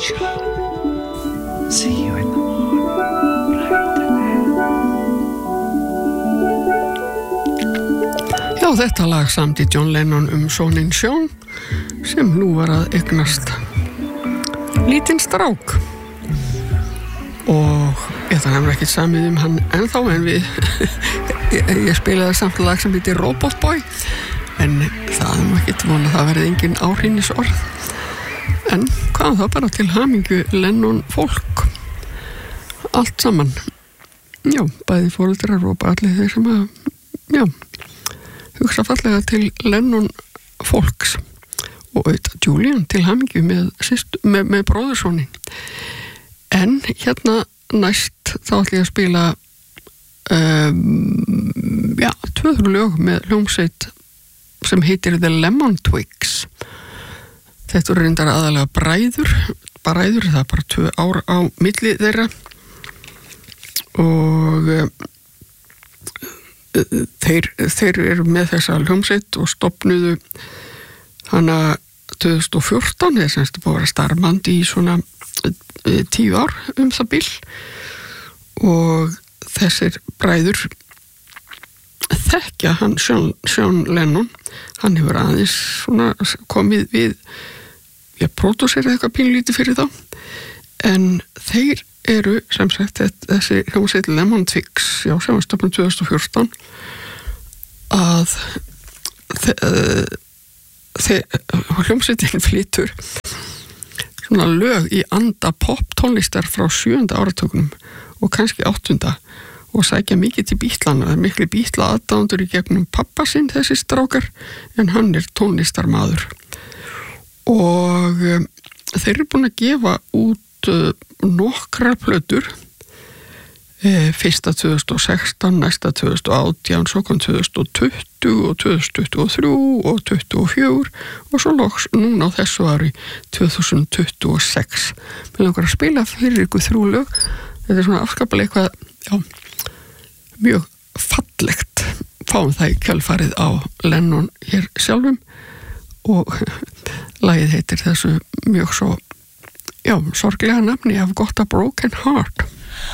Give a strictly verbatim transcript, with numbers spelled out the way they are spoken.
See you in the morning, bright and Já, þetta lag samdi John Lennon um soninn Sean sem nú var að eignast lítinn strák og ég þannig að ekki samið um hann ennþá en við ég, ég spilaði samt lag sem heitir Robot Boy en það er nú ekkert von að það verði engin áhrýnisorð en hvað þá bara til hamingju Lennon fólk allt saman já, bæði foreldrar og allir þeir sem að já, hugsa fallega til Lennon fólks og auðvitað Julian til hamingju með, með, með bróðursonin en hérna næst þá ætla ég að spila um, já, tvö lög með hljómsveit sem heitir The Lemon Twigs þetta eru reyndar aðalega bræður bræður, það er bara tvö ár á milli þeirra og uh, þeir, þeir eru með þessa hljómsveit og stofnuðu hana tvö þúsund og fjórtán eða semst búið að vera starfandi í svona tíu ár um það bil og þessir bræður þekkja hann Sean, Sean Lennon hann hefur aðeins svona komið við ég pródúsera eitthvað pínlítið fyrir þá en þeir eru sem sagt þessi hljómsveit Lemon Twigs já, sem var stofnun tvö þúsund og fjórtán að þeir hljómsveitin flytur svona lög í anda pop tónlistar frá sjöunda áratökunum og kannski áttunda og sækja mikið til Bítlana það er miklu Bítla aðdándur í gegnum pappa sinn þessi strákar en hann er tónlistarmaður og um, þeir eru búin að gefa út uh, nokkrar plötur e, fyrsta tvö þúsund og sextán næsta tvö þúsund og átján svo kom tvö þúsund og tuttugu og tvö þúsund tuttugu og þrjú og tuttugu og fjögur og svo loks núna á þessu ári tvö þúsund tuttugu og sex með langar að spila fyrir ykkur þrjú lög þetta er svona afskapalega eitthvað já, mjög fallegt fáum það í kjölfarið á Lennon hér sjálfum og lagið heitir þessu mjög svo já, sorglega nafni I've got a broken heart